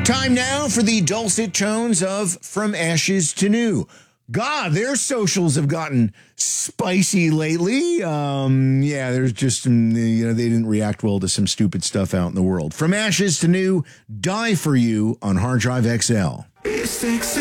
Time now for the dulcet tones of From Ashes to New. God, their socials have gotten spicy lately. There's just some, they didn't react well to some stupid stuff out in the world. From Ashes to New, Die For You on Hard Drive XL.